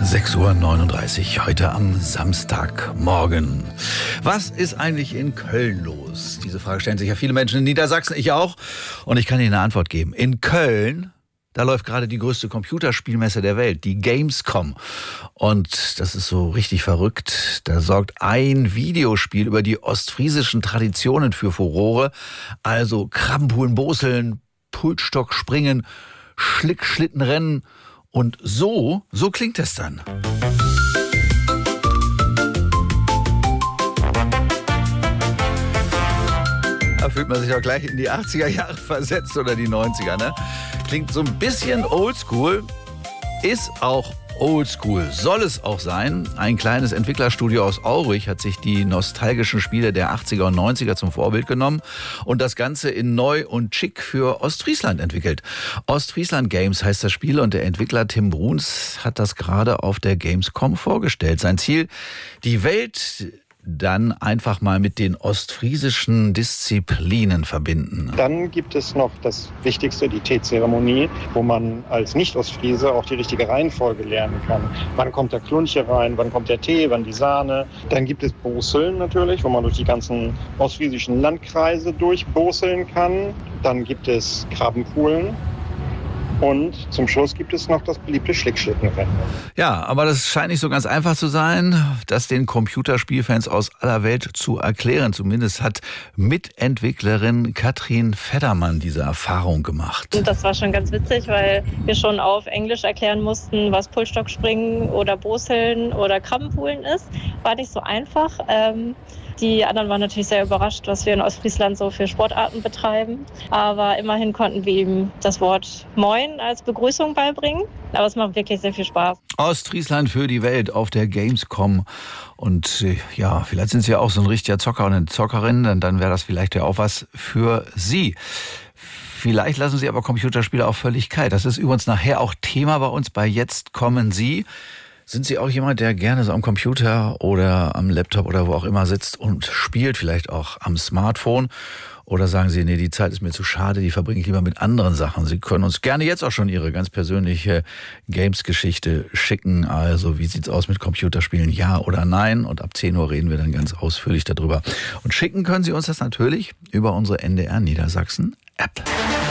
6:39 Uhr, heute am Samstagmorgen. Was ist eigentlich in Köln los? Diese Frage stellen sich ja viele Menschen in Niedersachsen, ich auch. Und ich kann Ihnen eine Antwort geben. In Köln, da läuft gerade die größte Computerspielmesse der Welt, die Gamescom. Und das ist so richtig verrückt. Da sorgt ein Videospiel über die ostfriesischen Traditionen für Furore. Also Krabbenpoolen, Boseln, Pultstockspringen, Schlickschlittenrennen. Und so klingt es dann. Da fühlt man sich auch gleich in die 80er Jahre versetzt oder die 90er, ne? Klingt so ein bisschen oldschool, ist auch oldschool, soll es auch sein. Ein kleines Entwicklerstudio aus Aurich hat sich die nostalgischen Spiele der 80er und 90er zum Vorbild genommen und das Ganze in neu und schick für Ostfriesland entwickelt. Ostfriesland Games heißt das Spiel und der Entwickler Tim Bruns hat das gerade auf der Gamescom vorgestellt. Sein Ziel, die Welt dann einfach mal mit den ostfriesischen Disziplinen verbinden. Dann gibt es noch das Wichtigste, die Teezeremonie, wo man als Nicht-Ostfriese auch die richtige Reihenfolge lernen kann. Wann kommt der Klunche rein, wann kommt der Tee, wann die Sahne. Dann gibt es Boseln natürlich, wo man durch die ganzen ostfriesischen Landkreise durchboseln kann. Dann gibt es Krabbenpoolen. Und zum Schluss gibt es noch das beliebte Schlickschlittenrennen. Ja, aber das scheint nicht so ganz einfach zu sein, das den Computerspielfans aus aller Welt zu erklären. Zumindest hat Mitentwicklerin Katrin Feddermann diese Erfahrung gemacht. Und das war schon ganz witzig, weil wir schon auf Englisch erklären mussten, was Pultstockspringen oder Boseln oder Krabbenpoolen ist. War nicht so einfach. Die anderen waren natürlich sehr überrascht, was wir in Ostfriesland so für Sportarten betreiben. Aber immerhin konnten wir ihm das Wort Moin als Begrüßung beibringen. Aber es macht wirklich sehr viel Spaß. Ostfriesland für die Welt auf der Gamescom. Und ja, vielleicht sind Sie ja auch so ein richtiger Zocker und eine Zockerin. Dann wäre das vielleicht ja auch was für Sie. Vielleicht lassen Sie aber Computerspiele auch völlig kalt. Das ist übrigens nachher auch Thema bei uns bei Jetzt kommen Sie. Sind Sie auch jemand, der gerne so am Computer oder am Laptop oder wo auch immer sitzt und spielt, vielleicht auch am Smartphone? Oder sagen Sie, nee, die Zeit ist mir zu schade, die verbringe ich lieber mit anderen Sachen. Sie können uns gerne jetzt auch schon Ihre ganz persönliche Games-Geschichte schicken. Also, wie sieht's aus mit Computerspielen? Ja oder nein? Und ab 10 Uhr reden wir dann ganz ausführlich darüber. Und schicken können Sie uns das natürlich über unsere NDR Niedersachsen App.